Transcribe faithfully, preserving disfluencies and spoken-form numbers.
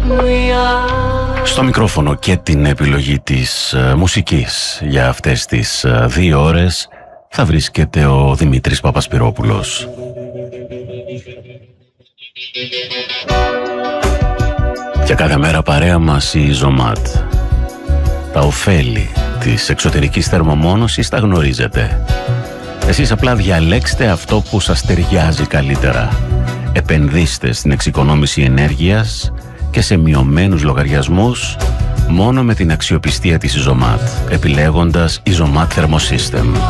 Στο μικρόφωνο και την επιλογή της uh, μουσικής για αυτές τις uh, δύο ώρες θα βρίσκεται ο Δημήτρης Παπασπυρόπουλος. Και κάθε μέρα παρέα μας η Ζωμάτ. Τα ωφέλη της εξωτερικής θερμομόνωσης τα γνωρίζετε. Εσείς απλά διαλέξτε αυτό που σας ταιριάζει καλύτερα. Επενδύστε στην εξοικονόμηση ενέργειας και σε μειωμένους λογαριασμούς μόνο με την αξιοπιστία της Ιζωμάτ, επιλέγοντας Ιζωμάτ Thermosystem.